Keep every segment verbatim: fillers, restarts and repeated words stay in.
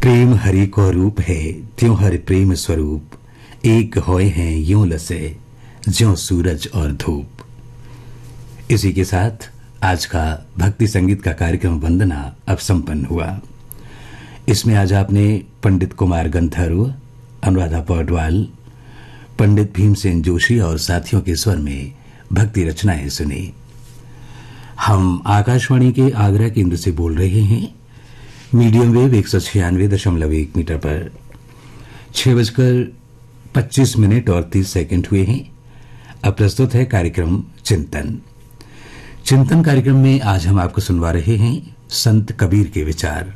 प्रेम हरि को रूप है, त्यों हरि प्रेम स्वरूप। एक होए हैं यूं लसे, ज्यों सूरज और धूप। इसी के साथ आज का भक्ति संगीत का कार्यक्रम वंदना अब संपन्न हुआ। इसमें आज आपने पंडित कुमार गंधर्व, अनुराधा पौडवाल, पंडित भीमसेन जोशी और साथियों के स्वर में भक्ति रचनाएं सुनी। हम आकाशवाणी के आगरा केंद्र से बोल रहे हैं। मीडियम वेव एक सौ छियानवे दशमलव एक मीटर पर छह बजकर पच्चीस मिनट और तीस सेकंड हुए हैं। अब प्रस्तुत है कार्यक्रम चिंतन। चिंतन कार्यक्रम में आज हम आपको सुनवा रहे हैं संत कबीर के विचार।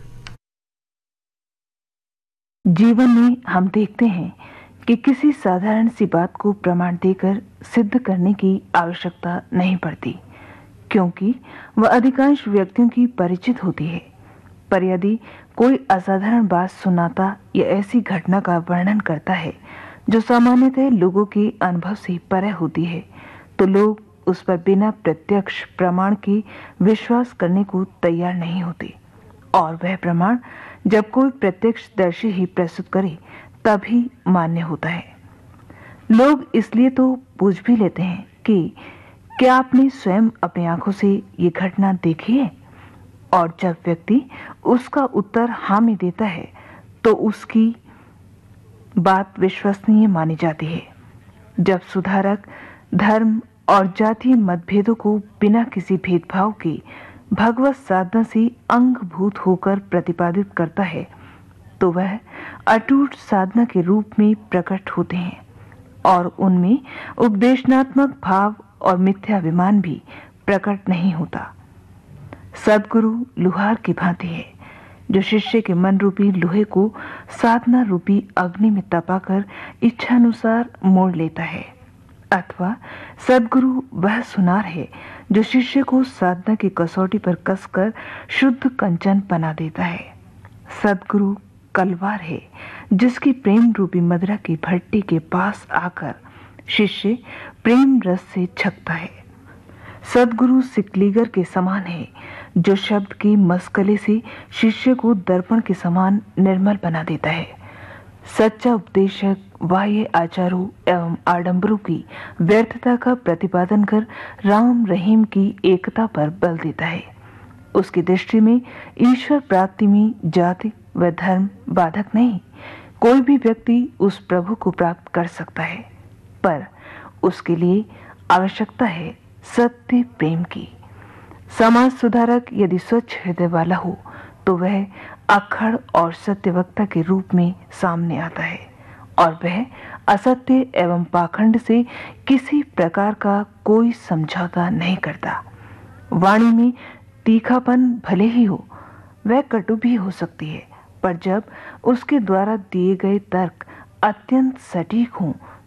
जीवन में हम देखते हैं कि किसी साधारण सी बात को प्रमाण देकर सिद्ध करने की आवश्यकता नहीं पड़ती, क्योंकि वह अधिकांश व्यक्तियों की परिचित होती है। पर यदि कोई असाधारण बात सुनाता या ऐसी घटना का वर्णन करता है जो सामान्यतः लोगों के अनुभव से परे होती है, तो लोग उस पर बिना प्रत्यक्ष प्रमाण के विश्वास करने को तैयार नहीं होते। और वह प्रमाण जब कोई प्रत्यक्षदर्शी ही प्रस्तुत करे तभी मान्य होता है। लोग इसलिए तो पूछ भी लेते हैं कि क्या आपने स्वयं अपनी आंखों से ये घटना देखी है? और जब व्यक्ति उसका उत्तर हाँ में देता है तो उसकी बात विश्वसनीय मानी जाती है। जब सुधारक धर्म और जातीय मतभेदों को बिना किसी भेदभाव के भगवत साधना से अंगभूत होकर प्रतिपादित करता है, तो वह अटूट साधना के रूप में प्रकट होते हैं और उनमें उपदेशनात्मक भाव और मिथ्याभिमान भी प्रकट नहीं होता। सद्गुरु लोहार की भांति है, जो शिष्य के मन रूपी लोहे को साधना रूपी अग्नि में तपाकर इच्छानुसार मोड़ लेता है। अथवा सद्गुरु वह सुनार है जो शिष्य को साधना की कसौटी पर कसकर शुद्ध कंचन बना देता है। सद्गुरु कलवार है, जिसकी प्रेम रूपी मदिरा की भट्टी के पास आकर शिष्य प्रेम रस से छकता है। सद्गुरु सिकलीगर के समान है, जो शब्द की मस्कले से शिष्य को दर्पण के समान निर्मल बना देता है। सच्चा उपदेशक बाह्य आचारों एवं आडंबरों की व्यर्थता का प्रतिपादन कर राम रहीम की एकता पर बल देता है। उसकी दृष्टि में ईश्वर प्राप्ति में जाति व धर्म बाधक नहीं। कोई भी व्यक्ति उस प्रभु को प्राप्त कर सकता है, पर उसके लिए आवश्यकता है सत्य प्रेम की। समाज सुधारक यदि स्वच्छ हृदय वाला हो तो वह अखड़ और सत्यवक्ता के रूप में सामने आता है और वह असत्य एवं पाखंड से किसी प्रकार का कोई समझौता नहीं करता। वाणी में तीखापन भले ही हो, वह कटु भी हो सकती है, पर जब उसके द्वारा दिए गए तर्क अत्यंत सटीक हों